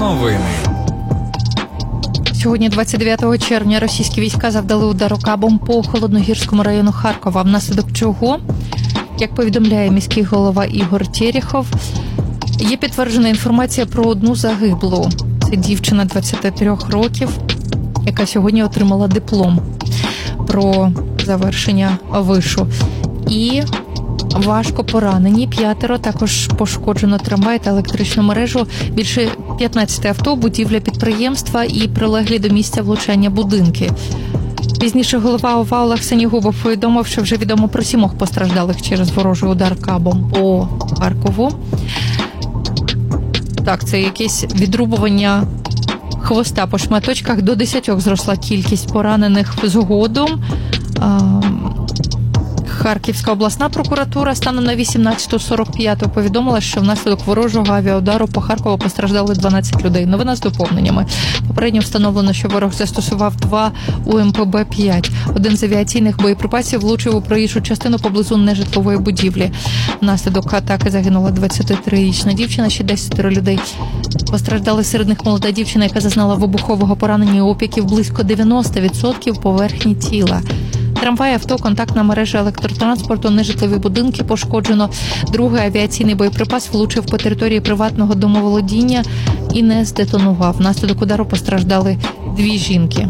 Новини. Сьогодні, 29 червня, російські війська завдали удару кабом по Холодногірському району Харкова, внаслідок чого, як повідомляє міський голова Ігор Терехов, є підтверджена інформація про одну загиблу. Це дівчина 23 років, яка сьогодні отримала диплом про завершення вишу. І важко поранені 5, також пошкоджено трамвай та електричну мережу, більше 15 авто, будівля підприємства і прилеглі до місця влучання будинки. Пізніше голова ОВА Олег Сенігубов повідомив, що вже відомо про 7 постраждалих через ворожий удар кабом по Харкову. Так, це якесь відрубування хвоста по шматочках. До 10 зросла кількість поранених згодом. Харківська обласна прокуратура станом на 18:45 повідомила, що внаслідок ворожого авіаудару по Харкову постраждали 12 людей. Новина з доповненнями. Попередньо встановлено, що ворог застосував 2 УМПБ-5. Один з авіаційних боєприпасів влучив у проїжджу частину поблизу нежитлової будівлі. Внаслідок атаки загинула 23-річна дівчина, ще 10 людей постраждали, серед них молода дівчина, яка зазнала вибухового поранення і опіків близько 90% поверхні тіла. Трамвай, авто, контактна мережа електротранспорту, нежитлові будинки пошкоджено. Другий авіаційний боєприпас влучив по території приватного домоволодіння і не здетонував. Внаслідок удару постраждали 2 жінки.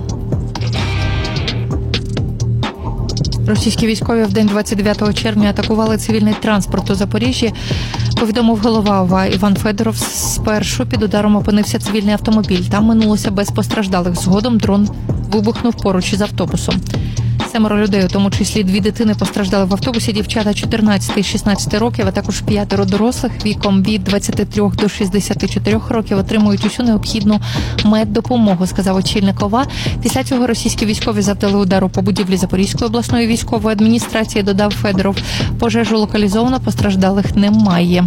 Російські військові в день 29 червня атакували цивільний транспорт у Запоріжжі. Повідомив голова ОВА Іван Федоров. Спершу під ударом опинився цивільний автомобіль. Там минулося без постраждалих. Згодом дрон вибухнув поруч із автобусом. 7 людей, у тому числі 2 дитини, постраждали в автобусі. Дівчата 14 і 16 років, а також 5 дорослих віком від 23 до 64 років отримують усю необхідну меддопомогу, сказав очільник ОВА. Після цього російські військові завдали удару по будівлі Запорізької обласної військової адміністрації, додав Федоров. Пожежу локалізовано, постраждалих немає.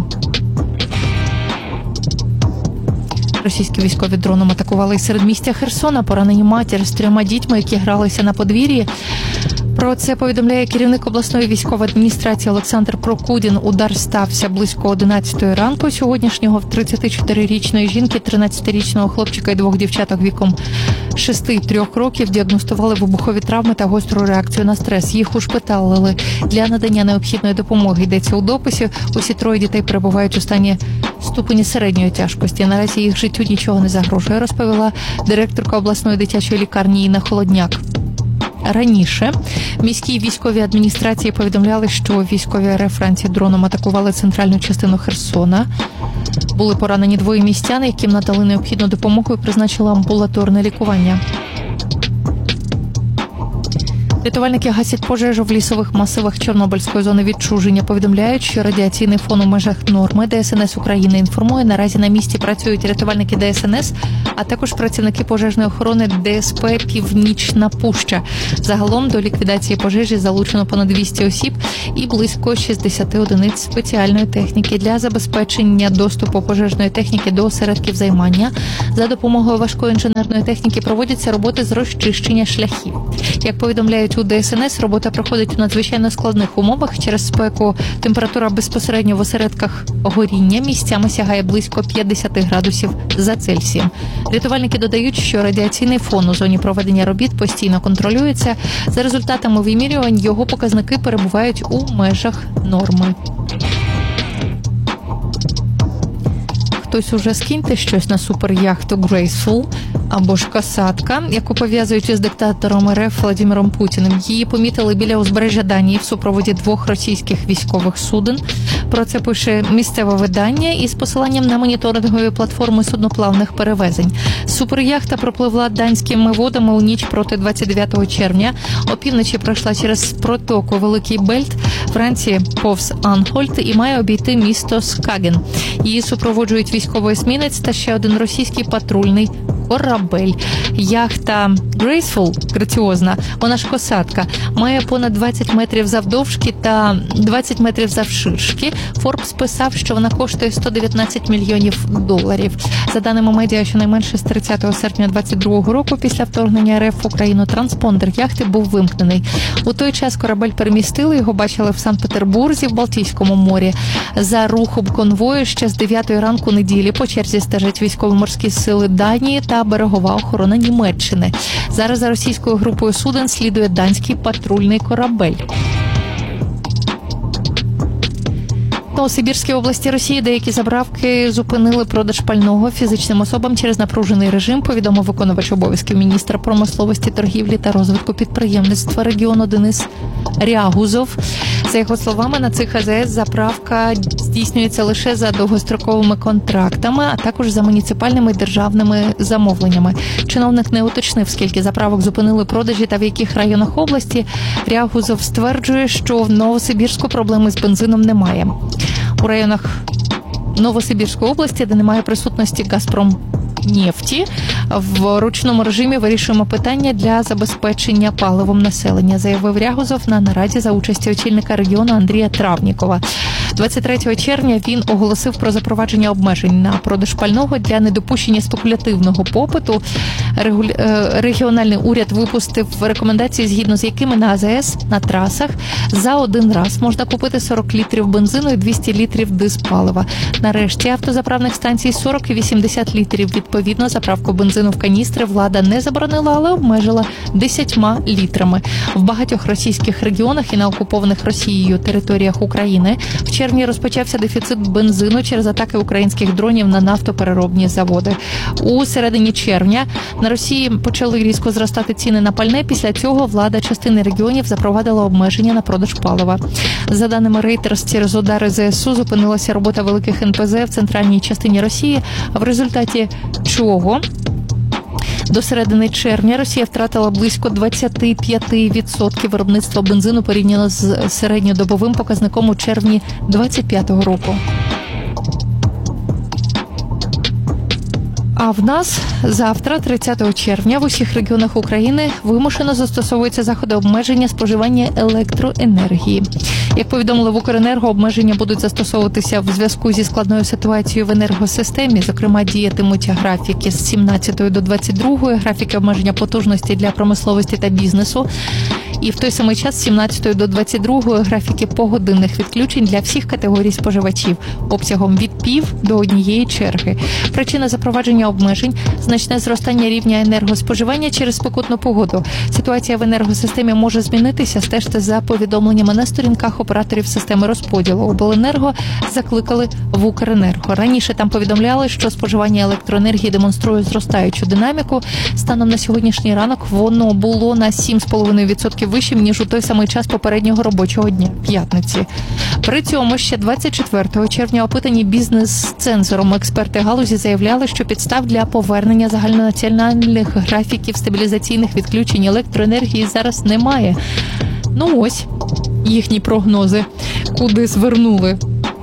Російські військові дроном атакували і середмістя Херсона. Поранені матір з 3 дітьми, які гралися на подвір'ї. Про це повідомляє керівник обласної військової адміністрації Олександр Прокудін. Удар стався близько 11 ранку сьогоднішнього. 34-річної жінки, 13-річного хлопчика і 2 дівчаток віком 6 і 3 років діагностували вибухові травми та гостру реакцію на стрес. Їх ушпиталили для надання необхідної допомоги. Йдеться у дописі. Усі 3 дітей перебувають у стані ступені середньої тяжкості. Наразі їх життю нічого не загрожує, розповіла директорка обласної дитячої лікарні Інна Холодняк. Раніше міській військовій адміністрації повідомляли, що військові РФ Франції дроном атакували центральну частину Херсона. Були поранені 2 містяни, яким надали необхідну допомогу і призначили амбулаторне лікування. Рятувальники гасять пожежу в лісових масивах Чорнобильської зони відчуження. Повідомляють, що радіаційний фон у межах норми. ДСНС України інформує, наразі на місці працюють рятувальники ДСНС, а також працівники пожежної охорони ДСП «Північна Пуща». Загалом до ліквідації пожежі залучено понад 200 осіб і близько 60 одиниць спеціальної техніки для забезпечення доступу пожежної техніки до осередків займання. За допомогою важкої інженерної техніки проводяться роботи з розчищення шляхів. Як повідомляють у ДСНС, робота проходить у надзвичайно складних умовах. Через спеку температура безпосередньо в осередках горіння місцями сягає близько 50 градусів за Цельсієм. Рятувальники додають, що радіаційний фон у зоні проведення робіт постійно контролюється. За результатами вимірювань його показники перебувають у межах норми. Хтось уже скиньте щось на суперяхту Graceful або ж касатка, яку пов'язують із диктатором РФ Владимиром Путіним. Її помітили біля узбережжя Данії в супроводі 2 російських військових суден. Про це пише місцеве видання із посиланням на моніторингові платформи судноплавних перевезень. Суперяхта пропливла данськими водами у ніч проти 29 червня. Опівночі пройшла через протоку Великий Бельт, Франції повз Анхольт і має обійти місто Скаген. Її супроводжують військовий есмінець та ще один російський патрульний корабель. Яхта Graceful, граціозна, вона ж косатка, має понад 20 метрів завдовжки та 20 метрів завширшки. Forbes писав, що вона коштує $119 мільйонів. За даними медіа, щонайменше з 30 серпня 2022 року після вторгнення РФ в Україну транспондер яхти був вимкнений. У той час корабель перемістили, його бачили в Санкт-Петербурзі в Балтійському морі. За рухом конвою ще з 9 ранку неділі по черзі стежать військово-морські сили Данії та берегова охорона Німеччини. Зараз за російською групою суден слідує данський патрульний корабель. У Новосибірській області Росії деякі заправки зупинили продаж пального фізичним особам через напружений режим, повідомив виконувач обов'язків міністра промисловості, торгівлі та розвитку підприємництва регіону Денис Рягузов. За його словами, на цих АЗС заправка здійснюється лише за довгостроковими контрактами, а також за муніципальними і державними замовленнями. Чиновник не уточнив, скільки заправок зупинили продажі та в яких районах області. Рягузов стверджує, що в Новосибірську проблеми з бензином немає. У районах Новосибірської області, де немає присутності «Газпромнефті», в ручному режимі вирішуємо питання для забезпечення паливом населення, заявив Рягузов на нараді за участі очільника регіону Андрія Травнікова. 23 червня він оголосив про запровадження обмежень на продаж пального для недопущення спекулятивного попиту. Регіональний уряд випустив рекомендації, згідно з якими на АЗС, на трасах за один раз можна купити 40 літрів бензину і 200 літрів дизпалива. Нарешті автозаправних станцій 40 і 80 літрів. Відповідно, заправку бензину в каністри влада не заборонила, але обмежила 10 літрами. В багатьох російських регіонах і на окупованих Росією територіях України в червні розпочався дефіцит бензину через атаки українських дронів на нафтопереробні заводи. У середині червня на Росії почали різко зростати ціни на пальне. Після цього влада частини регіонів запровадила обмеження на продаж палива. За даними Reuters, через удари ЗСУ зупинилася робота великих НПЗ в центральній частині Росії, в результаті чого до середини червня Росія втратила близько 25% виробництва бензину порівняно з середньодобовим показником у червні 2025 року. А в нас завтра, 30 червня, в усіх регіонах України вимушено застосовуються заходи обмеження споживання електроенергії. Як повідомили в Укренерго, обмеження будуть застосовуватися в зв'язку зі складною ситуацією в енергосистемі. Зокрема, діятимуть графіки з 17 до 22, графіки обмеження потужності для промисловості та бізнесу. І в той самий час з 17 до 22 графіки погодинних відключень для всіх категорій споживачів обсягом від пів до однієї черги. Причина запровадження обмежень – значне зростання рівня енергоспоживання через спекотну погоду. Ситуація в енергосистемі може змінитися, стежте за повідомленнями на сторінках операторів системи розподілу. Обленерго закликали в Укренерго. Раніше там повідомляли, що споживання електроенергії демонструє зростаючу динаміку. Станом на сьогоднішній ранок воно було на 7,5% вищим, ніж у той самий час попереднього робочого дня – п'ятниці. При цьому ще 24 червня опитані бізнес-цензором експерти галузі заявляли, що підстав для повернення загальнонаціональних графіків стабілізаційних відключень електроенергії зараз немає. Ну ось їхні прогнози, куди звернули.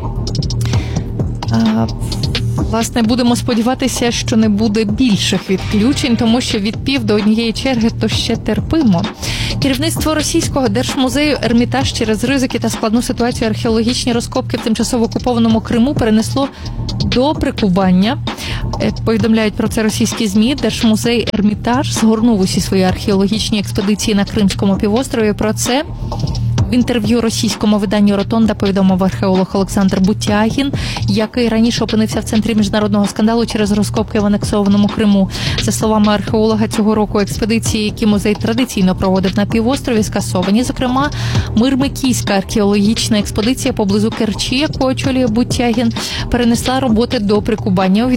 Власне, будемо сподіватися, що не буде більших відключень, тому що від пів до однієї черги то ще терпимо. Керівництво російського держмузею Ермітаж через ризики та складну ситуацію археологічні розкопки в тимчасово окупованому Криму перенесло до прикування. Повідомляють про це російські ЗМІ. Держмузей Ермітаж згорнув усі свої археологічні експедиції на Кримському півострові. Про це в інтерв'ю російському виданню «Ротонда» повідомив археолог Олександр Бутягін, який раніше опинився в центрі міжнародного скандалу через розкопки в анексованому Криму. За словами археолога, цього року експедиції, які музей традиційно проводив на півострові, скасовані. Зокрема, Мирмикійська археологічна експедиція поблизу Керчі, яку очолює Бутягін, перенесла роботи до прикування. У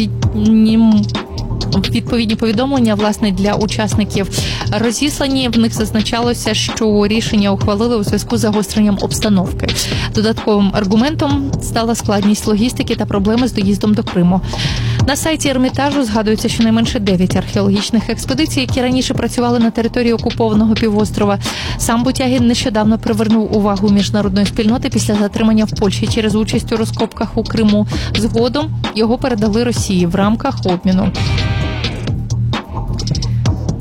відповідні повідомлення, власне, для учасників розіслані. В них зазначалося, що рішення ухвалили у зв'язку з загостренням обстановки. Додатковим аргументом стала складність логістики та проблеми з доїздом до Криму. На сайті Ермітажу згадується щонайменше 9 археологічних експедицій, які раніше працювали на території окупованого півострова. Сам Бутягін нещодавно привернув увагу міжнародної спільноти після затримання в Польщі через участь у розкопках у Криму. Згодом його передали Росії в рамках обміну.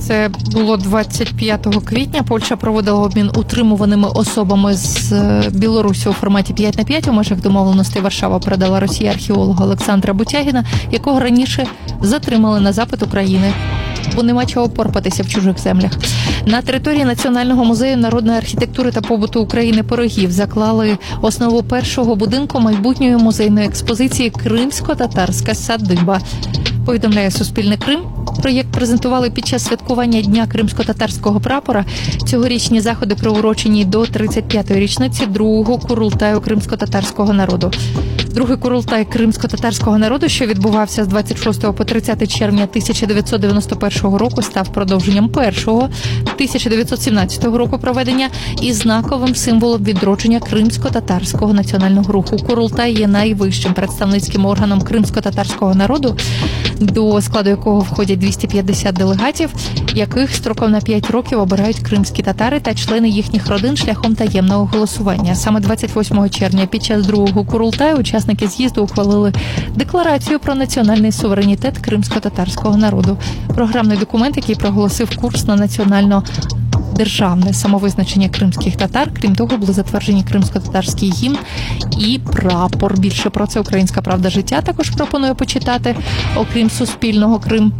Це було 25 квітня. Польща проводила обмін утримуваними особами з Білорусі у форматі 5/5 у межах домовленостей. Варшава передала Росії археолога Олександра Бутягіна, якого раніше затримали на запит України, бо нема чого порпатися в чужих землях. На території Національного музею народної архітектури та побуту України «Пирогів» заклали основу першого будинку майбутньої музейної експозиції «Кримсько-татарська садиба». Повідомляє Суспільне Крим. Проєкт презентували під час святкування Дня кримсько-татарського прапора. Цьогорічні заходи приурочені до 35-ї річниці другого курултаю кримсько-татарського народу. Другий курултай кримсько-татарського народу, що відбувався з 26 по 30 червня 1991 року, став продовженням першого 1917 року проведення і знаковим символом відродження кримсько-татарського національного руху. Курултай є найвищим представницьким органом кримсько-татарського народу, до складу якого входять 250 делегатів, яких строком на 5 років обирають кримські татари та члени їхніх родин шляхом таємного голосування. Саме 28 червня під час другого курултаю учасники з'їзду ухвалили декларацію про національний суверенітет кримсько-татарського народу. Програмний документ, який проголосив курс на національно-державне самовизначення кримських татар. Крім того, були затверджені кримсько-татарський гімн і прапор. Більше про це «Українська правда життя» також пропонує почитати, окрім Суспільного Крим.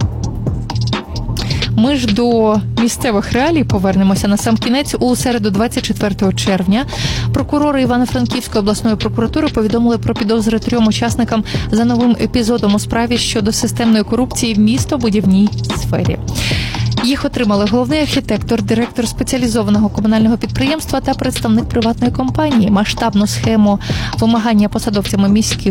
Ми ж до місцевих реалій повернемося на сам кінець. У середу 24 червня прокурори Івано-Франківської обласної прокуратури повідомили про підозри 3 учасникам за новим епізодом у справі щодо системної корупції в містобудівній сфері. Їх отримали головний архітектор, директор спеціалізованого комунального підприємства та представник приватної компанії. Масштабну схему вимагання посадовцями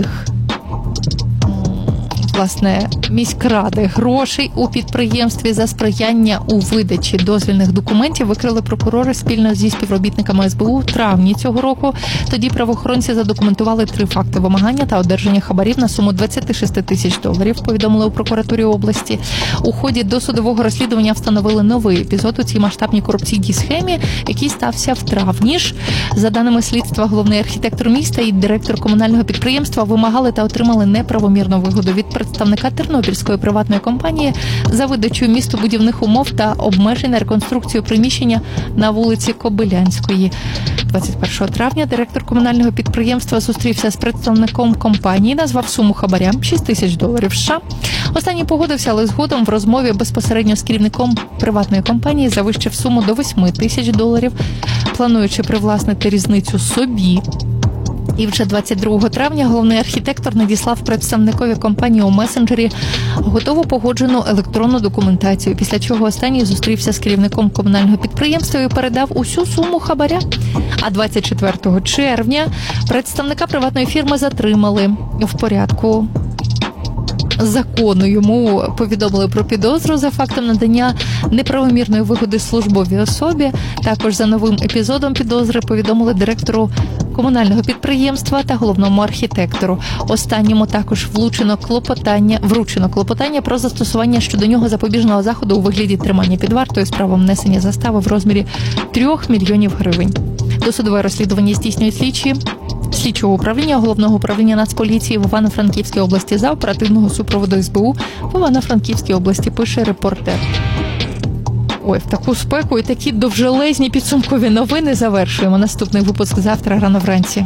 міськради грошей у підприємстві за сприяння у видачі дозвільних документів викрили прокурори спільно зі співробітниками СБУ в травні цього року. Тоді правоохоронці задокументували 3 факти вимагання та одержання хабарів на суму $26 тисяч, повідомили у прокуратурі області. У ході досудового розслідування встановили новий епізод у цій масштабній корупційній схемі, який стався в травні ж. За даними слідства, головний архітектор міста і директор комунального підприємства вимагали та отримали неправомірну вигоду від представника Тернопільської приватної компанії за видачу містобудівних умов та обмежень на реконструкцію приміщення на вулиці Кобилянської. 21 травня директор комунального підприємства зустрівся з представником компанії, назвав суму хабаря $6 тисяч США. Останній погодився, але згодом в розмові безпосередньо з керівником приватної компанії завищив суму до $8 тисяч, плануючи привласнити різницю собі. І вже 22 травня головний архітектор надіслав представникові компанії у месенджері готову погоджену електронну документацію, після чого останній зустрівся з керівником комунального підприємства і передав усю суму хабаря. А 24 червня представника приватної фірми затримали в порядку закону. Йому повідомили про підозру за фактом надання неправомірної вигоди службовій особі. Також за новим епізодом підозри повідомили директору комунального підприємства та головному архітектору. Останньому також вручено клопотання про застосування щодо нього запобіжного заходу у вигляді тримання під вартою з правом внесення застави в розмірі 3 мільйонів гривень. Досудове розслідування здійснюють слідчого управління Головного управління Нацполіції в Івано-Франківській області за оперативного супроводу СБУ в Івано-Франківській області, пише репортер. Ой, в таку спеку і такі довжелезні підсумкові новини завершуємо. Наступний випуск завтра рано вранці.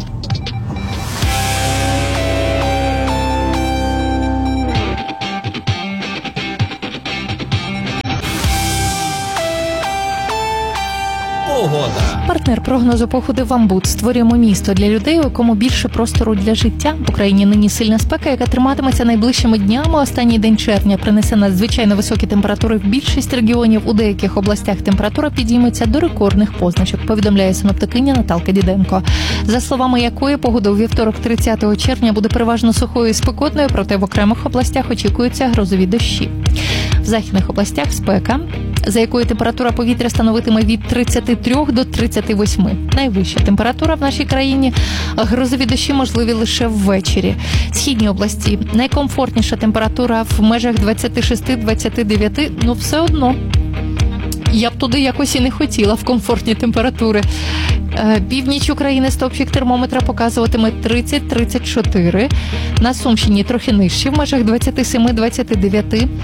Погода. Партнер прогнозу погоди «Вамбут». Створюємо місто для людей, у якому більше простору для життя. В Україні нині сильна спека, яка триматиметься найближчими днями. Останній день червня принесе надзвичайно високі температури в більшість регіонів. У деяких областях температура підійметься до рекордних позначок, повідомляє синоптикиня Наталка Діденко. За словами якої, погода у вівторок 30 червня буде переважно сухою і спекотною, проте в окремих областях очікуються грозові дощі. В західних областях спека, за якою температура повітря становитиме від 33 до 38. Найвища температура в нашій країні. Грозові дощі можливі лише ввечері. Східні області найкомфортніша температура в межах 26-29, ну все одно. Я б туди якось і не хотіла в комфортні температури. Північ України стовпчик термометра показуватиме 30-34. На Сумщині трохи нижче, в межах 27-29.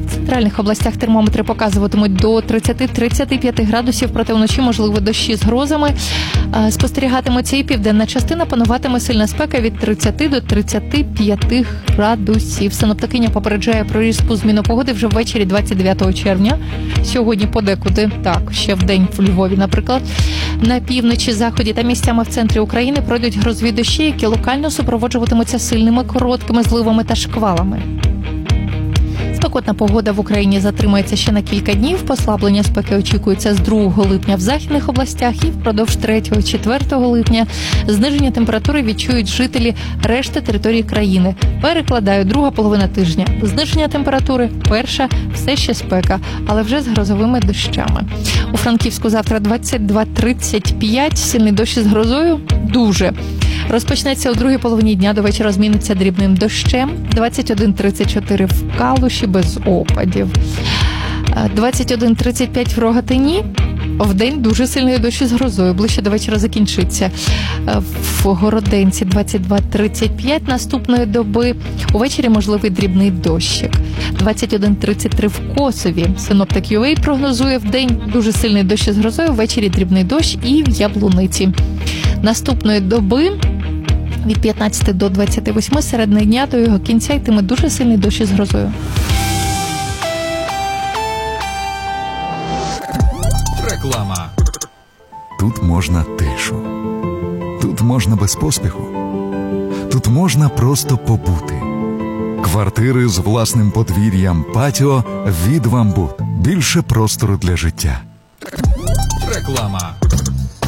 В центральних областях термометри показуватимуть до 30-35 градусів, проте вночі можливо дощі з грозами. Спостерігатиметься і південна частина, пануватиме сильна спека від 30 до 35 градусів. Синоптикиня попереджає про різку зміну погоди вже ввечері 29 червня. Сьогодні подекуди, так, ще в день в Львові, наприклад, на півночі, заході та місцями в центрі України пройдуть грозові дощі, які локально супроводжуватимуться сильними короткими зливами та шквалами. Спекотна погода в Україні затримається ще на кілька днів. Послаблення спеки очікується з 2 липня в західних областях і впродовж 3-4 липня. Зниження температури відчують жителі решти території країни. Перекладаю, друга половина тижня. Зниження температури, перша – все ще спека, але вже з грозовими дощами. У Франківську завтра 22-35, сильний дощ із грозою – дуже. Розпочнеться у другій половині дня, до вечора зміниться дрібним дощем. 21-34 в Калуші без опадів. 21-35 в Рогатині. Вдень дуже сильний дощ із грозою. Ближче до вечора закінчиться. В Городенці 22-35 наступної доби. Увечері можливий дрібний дощик. 21-33 в Косові. Синоптик UA прогнозує вдень дуже сильний дощ із грозою, ввечері дрібний дощ і в Яблуниці. Наступної доби від 15 до 28 середини дня до його кінця йтиме дуже сильний дощ із грозою. Реклама. Тут можна тишу. Тут можна без поспіху. Тут можна просто побути. Квартири з власним подвір'ям, патіо від «Вамбут». Більше простору для життя. Реклама.